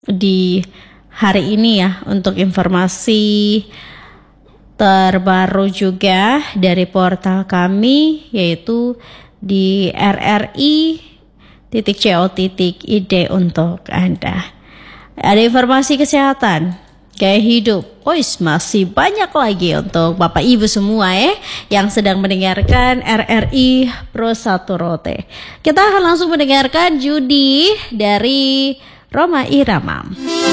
di hari ini ya untuk informasi terbaru juga dari portal kami, yaitu di rri.co.id untuk Anda. Ada informasi kesehatan, gaya hidup, masih banyak lagi untuk Bapak Ibu semua yang sedang mendengarkan RRI Pro 1 Rote. Kita akan langsung mendengarkan judi dari Roma Irama.